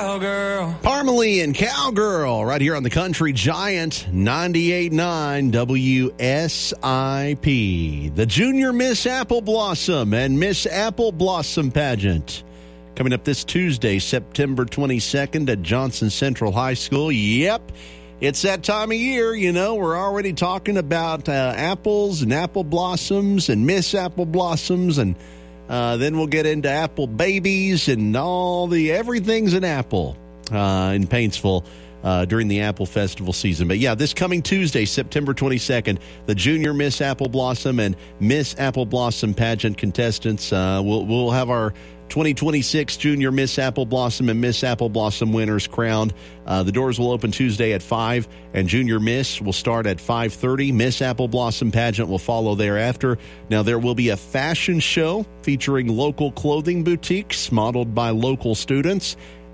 Cowgirl. Parmalee and Cowgirl right here on the Country Giant 98.9 WSIP. The Junior Miss Apple Blossom and Miss Apple Blossom pageant coming up this Tuesday, September 22nd at Johnson Central High School. Yep, it's that time of year. You know, we're already talking about apples and apple blossoms and Miss Apple Blossoms, and then we'll get into apple babies and everything's an apple in Paintsville during the Apple Festival season. But yeah, this coming Tuesday, September 22nd, the Junior Miss Apple Blossom and Miss Apple Blossom pageant contestants. We'll have our 2026 Junior Miss Apple Blossom and Miss Apple Blossom winners crowned. The doors will open Tuesday at 5, and Junior Miss will start at 5:30. Miss Apple Blossom pageant will follow thereafter. Now, there will be a fashion show featuring local clothing boutiques modeled by local students.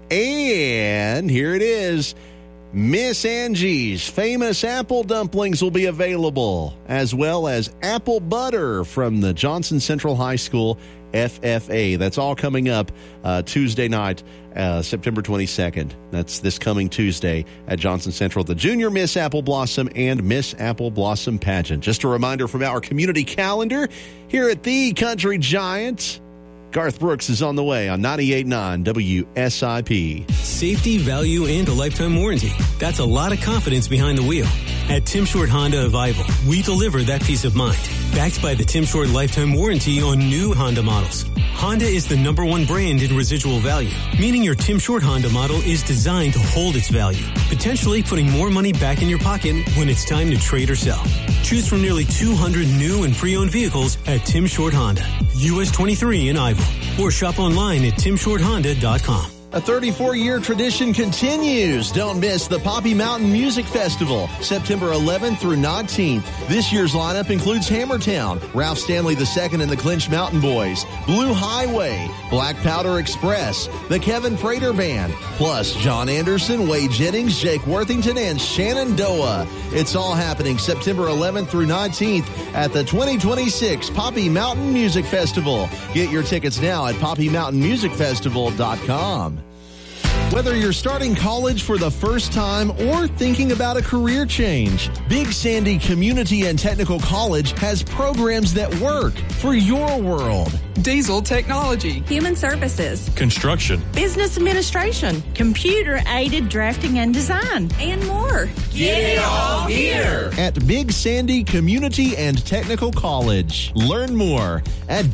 And here it is. Miss Angie's famous apple dumplings will be available, as well as apple butter from the Johnson Central High School FFA. That's all coming up Tuesday night, September 22nd. That's this coming Tuesday at Johnson Central, the Junior Miss Apple Blossom and Miss Apple Blossom pageant. Just a reminder from our community calendar here at the Country Giant. Garth Brooks is on the way on 98.9 WSIP. Safety, value, and a lifetime warranty. That's a lot of confidence behind the wheel. At Tim Short Honda of Ivel, we deliver that peace of mind. Backed by the Tim Short lifetime warranty on new Honda models. Honda is the #1 brand in residual value, meaning your Tim Short Honda model is designed to hold its value, potentially putting more money back in your pocket when it's time to trade or sell. Choose from nearly 200 new and pre-owned vehicles at Tim Short Honda, US 23 in Ivel, or shop online at timshorthonda.com. A 34-year tradition continues. Don't miss the Poppy Mountain Music Festival, September 11th through 19th. This year's lineup includes Hammertown, Ralph Stanley II and the Clinch Mountain Boys, Blue Highway, Black Powder Express, the Kevin Prater Band, plus John Anderson, Wade Jennings, Jake Worthington, and Shenandoah. It's all happening September 11th through 19th at the 2026 Poppy Mountain Music Festival. Get your tickets now at poppymountainmusicfestival.com. Whether you're starting college for the first time or thinking about a career change, Big Sandy Community and Technical College has programs that work for your world. Diesel technology, human services, construction, business administration, computer-aided drafting and design, and more. Get it all here at Big Sandy Community and Technical College. Learn more at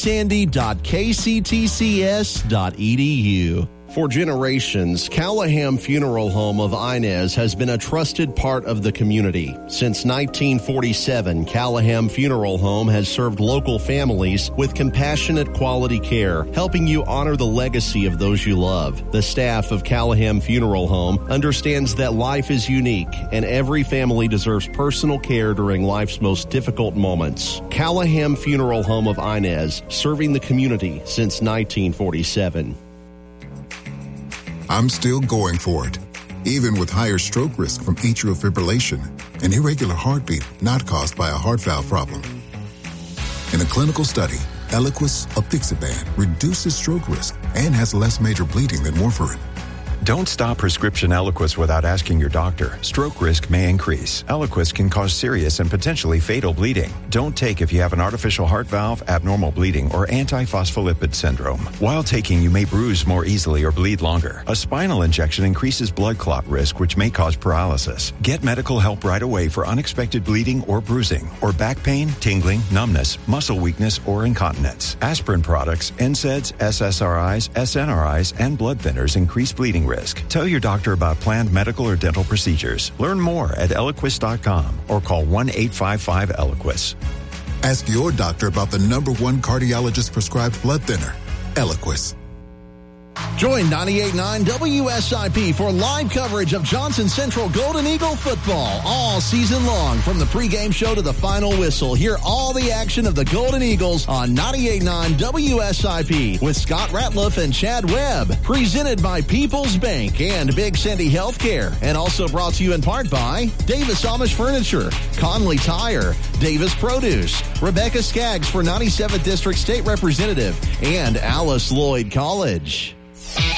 bigsandy.kctcs.edu. For generations, Callahan Funeral Home of Inez has been a trusted part of the community. Since 1947, Callahan Funeral Home has served local families with compassionate quality care, helping you honor the legacy of those you love. The staff of Callahan Funeral Home understands that life is unique and every family deserves personal care during life's most difficult moments. Callahan Funeral Home of Inez, serving the community since 1947. I'm still going for it, even with higher stroke risk from atrial fibrillation, an irregular heartbeat not caused by a heart valve problem. In a clinical study, Eliquis apixaban reduces stroke risk and has less major bleeding than warfarin. Don't stop prescription Eliquis without asking your doctor. Stroke risk may increase. Eliquis can cause serious and potentially fatal bleeding. Don't take if you have an artificial heart valve, abnormal bleeding, or antiphospholipid syndrome. While taking, you may bruise more easily or bleed longer. A spinal injection increases blood clot risk, which may cause paralysis. Get medical help right away for unexpected bleeding or bruising, or back pain, tingling, numbness, muscle weakness, or incontinence. Aspirin products, NSAIDs, SSRIs, SNRIs, and blood thinners increase bleeding risk. Tell your doctor about planned medical or dental procedures. Learn more at Eliquis.com or call 1-855-ELIQUIS. Ask your doctor about the #1 cardiologist prescribed blood thinner, Eliquis. Join 98.9 WSIP for live coverage of Johnson Central Golden Eagle football all season long. From the pregame show to the final whistle, hear all the action of the Golden Eagles on 98.9 WSIP with Scott Ratliff and Chad Webb. Presented by People's Bank and Big Sandy Healthcare. And also brought to you in part by Davis Amish Furniture, Conley Tire, Davis Produce, Rebecca Skaggs for 97th District State Representative, and Alice Lloyd College.